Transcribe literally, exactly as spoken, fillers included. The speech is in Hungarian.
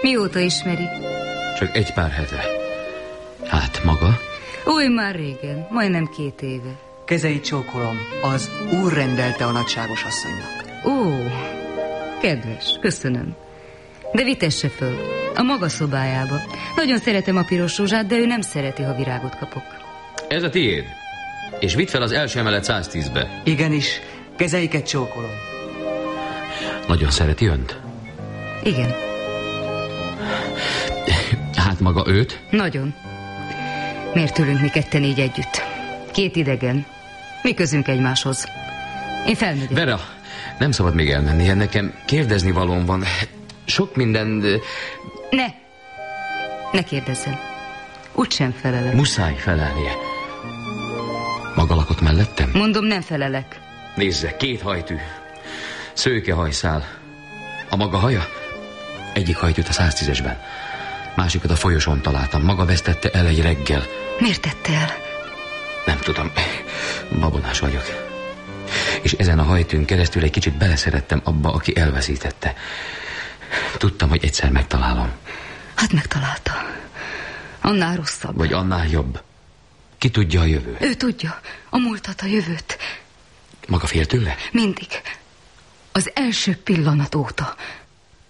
Mióta ismeri? Csak egy pár hete. Hát maga? Új, már régen, majdnem két éve. Kezeit csókolom, az úr rendelte a nagyságos asszonynak. Ó, kedves, köszönöm. De vitesse föl, a maga szobájába. Nagyon szeretem a piros rózsát, de ő nem szereti, ha virágot kapok. Ez a tiéd. És vidd fel az első emelet száztízbe. Igenis, kezeiket csókolom. Nagyon szereti önt? Igen. Hát maga őt? Nagyon. Miért ülünk mi ketten így együtt? Két idegen. Mi közünk egymáshoz? Én felmegyek. Vera, nem szabad még elmennie. Nekem kérdezni valóm van. Sok minden... Ne! Ne kérdezzen. Úgysem felelek. Muszáj felelnie. Maga lakott mellettem? Mondom, nem felelek. Nézze, két hajtű. Szőke hajszál. A maga haja? Egyik hajtűt a száztízesben. Másikat a folyosón találtam. Maga vesztette el egy reggel. Miért tette el? Nem tudom. Babonás vagyok. És ezen a hajtűn keresztül egy kicsit beleszerettem abba, aki elveszítette. Tudtam, hogy egyszer megtalálom. Hát megtalálta. Annál rosszabb. Vagy annál jobb. Ki tudja a jövőt? Ő tudja. A múltat, a jövőt. Maga fél tőle? Mindig. Az első pillanat óta.